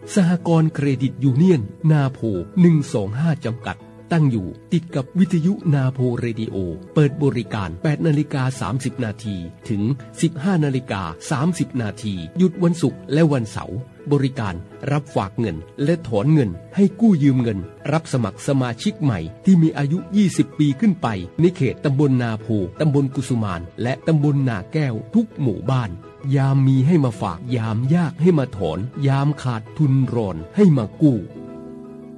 สหกรณ์เครดิตยูเนียนนาโพ125จำกัดตั้งอยู่ติดกับวิทยุนาโพเรดิโอเปิดบริการ 8:30 น.ถึง 15:30 น.หยุดวันศุกร์และวันเสาร์บริการรับฝากเงินและถอนเงินให้กู้ยืมเงินรับสมัครสมาชิกใหม่ที่มีอายุ20ปีขึ้นไปในเขตตำบลนาโพตำบลกุสุมานและตำบลนาแก้วทุกหมู่บ้านยามมีให้มาฝากยามยากให้มาถอนยามขาดทุนร้อนให้มากู้